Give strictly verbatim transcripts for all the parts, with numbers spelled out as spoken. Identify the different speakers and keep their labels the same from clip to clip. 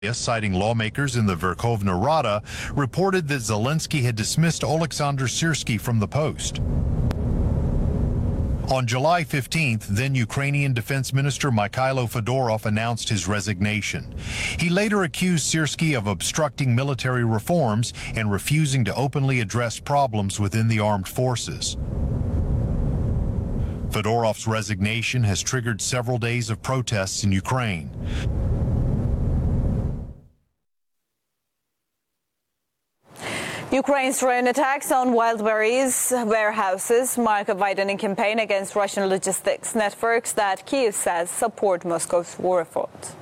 Speaker 1: citing lawmakers in the Verkhovna Rada, reported that Zelensky had dismissed Oleksandr Syrskyi from the post. On July fifteenth, then Ukrainian Defense Minister Mikhailo Fedorov announced his resignation. He later accused Syrskyi of obstructing military reforms and refusing to openly address problems within the armed forces. Fedorov's resignation has triggered several days of protests in Ukraine.
Speaker 2: Ukraine's drone attacks on Wildberries warehouses mark a widening campaign against Russian logistics networks that Kyiv says support Moscow's war effort.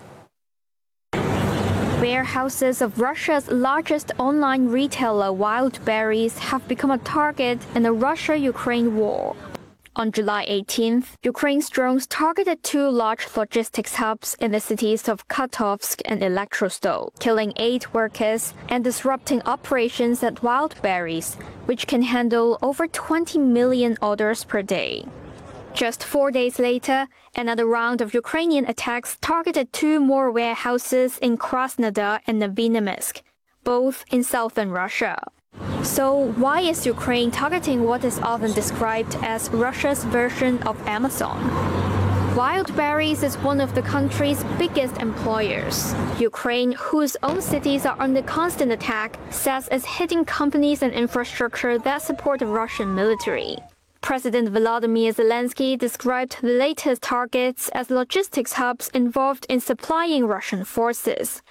Speaker 3: Warehouses of Russia's largest online retailer, Wildberries, have become a target in the Russia-Ukraine war. On July eighteenth, Ukraine's drones targeted two large logistics hubs in the cities of Khartovsk and Elektrostol, killing eight workers and disrupting operations at Wildberries, which can handle over twenty million orders per day. Just four days later, another round of Ukrainian attacks targeted two more warehouses in Krasnodar and Novonesimsk, both in southern Russia. So why is Ukraine targeting what is often described as Russia's version of Amazon? Wildberries is one of the country's biggest employers. Ukraine, whose own cities are under constant attack, says it's hitting companies and infrastructure that support the Russian military. President Volodymyr Zelensky described the latest targets as logistics hubs involved in supplying Russian forces.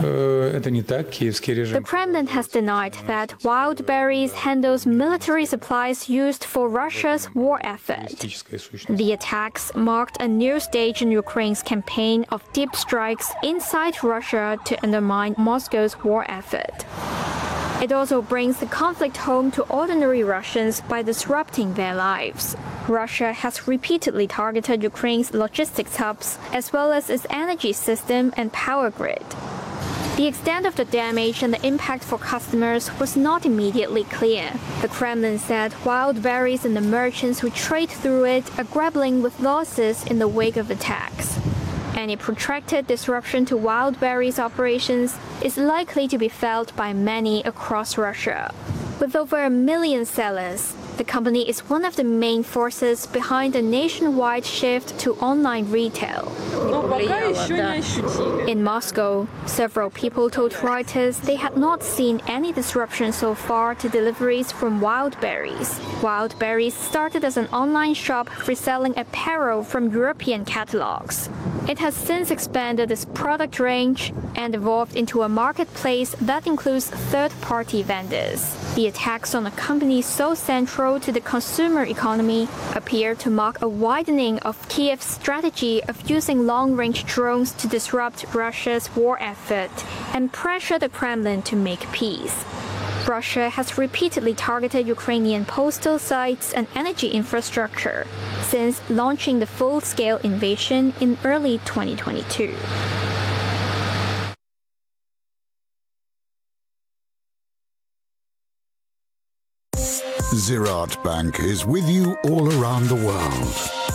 Speaker 3: The Kremlin has denied that Wildberries handles military supplies used for Russia's war effort. The attacks marked a new stage in Ukraine's campaign of deep strikes inside Russia to undermine Moscow's war effort. It also brings the conflict home to ordinary Russians by disrupting their lives. Russia has repeatedly targeted Ukraine's logistics hubs, as well as its energy system and power grid. The extent of the damage and the impact for customers was not immediately clear. The Kremlin said Wildberries and the merchants who trade through it are grappling with losses in the wake of attacks. Any protracted disruption to Wildberries operations is likely to be felt by many across Russia. With over a million sellers, the company is one of the main forces behind the nationwide shift to online retail. In Moscow, several people told Reuters they had not seen any disruption so far to deliveries from Wildberries. Wildberries started as an online shop for selling apparel from European catalogs. It has since expanded its product range and evolved into a marketplace that includes third-party vendors. The attacks on a company so central to the consumer economy appear to mark a widening of Kyiv's strategy of using long-range drones to disrupt Russia's war effort and pressure the Kremlin to make peace. Russia has repeatedly targeted Ukrainian postal sites and energy infrastructure since launching the full-scale invasion in early twenty twenty-two.
Speaker 4: Ziraat Bank is with you all around the world.